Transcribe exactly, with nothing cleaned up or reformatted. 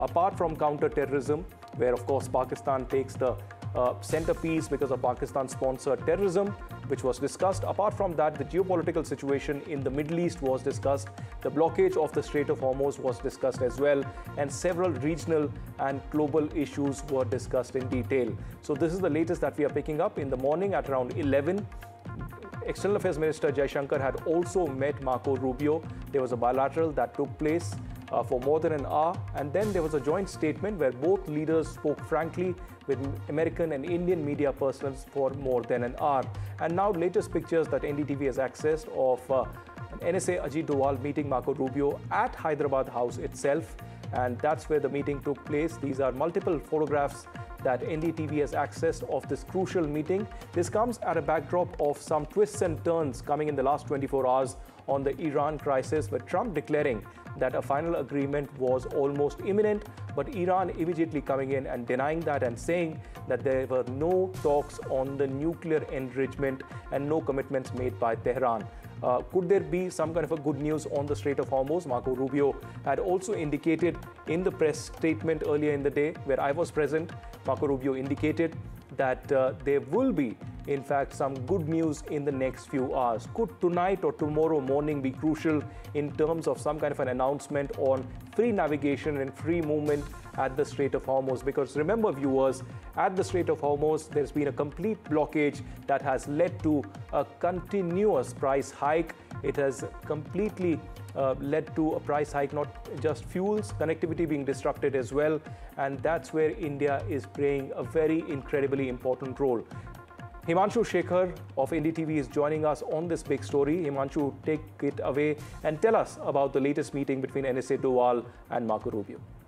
apart from counter-terrorism, where of course Pakistan takes the uh, centerpiece because of Pakistan-sponsored terrorism, which was discussed. Apart from that, the geopolitical situation in the Middle East was discussed. The blockage of the Strait of Hormuz was discussed as well, and several regional and global issues were discussed in detail. So this is the latest that we are picking up. In the morning at around eleven, External Affairs Minister Jaishankar had also met Marco Rubio. There was a bilateral that took place uh, for more than an hour, and then there was a joint statement where both leaders spoke frankly with American and Indian media persons for more than an hour. And now latest pictures that N D T V has accessed of uh, N S A Ajit Doval meeting Marco Rubio at Hyderabad House itself, and that's where the meeting took place. These are multiple photographs that N D T V has accessed of this crucial meeting. This comes at a backdrop of some twists and turns coming in the last twenty-four hours on the Iran crisis, with Trump declaring that a final agreement was almost imminent, but Iran immediately coming in and denying that and saying that there were no talks on the nuclear enrichment and no commitments made by Tehran. Uh, could there be some kind of a good news on the Strait of Hormuz? Marco Rubio had also indicated in the press statement earlier in the day, where I was present, Marco Rubio indicated that uh, there will be, in fact, some good news in the next few hours. Could tonight or tomorrow morning be crucial in terms of some kind of an announcement on free navigation and free movement at the Strait of Hormuz? Because remember, viewers, at the Strait of Hormuz, there's been a complete blockage that has led to a continuous price hike. It has completely uh, led to a price hike, not just fuels, connectivity being disrupted as well. And that's where India is playing a very incredibly important role. Himanshu Shekhar of N D T V is joining us on this big story. Himanshu, take it away and tell us about the latest meeting between N S A Doval and Marco Rubio.